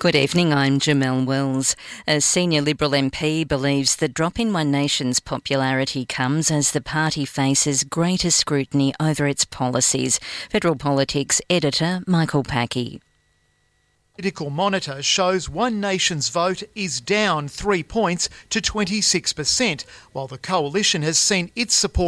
Good evening, I'm Jamelle Wells. A senior Liberal MP believes the drop in One Nation's popularity comes as the party faces greater scrutiny over its policies. Federal Politics editor Michael Packey. Political Monitor shows One Nation's vote is down 3 points to 26%, while the Coalition has seen its support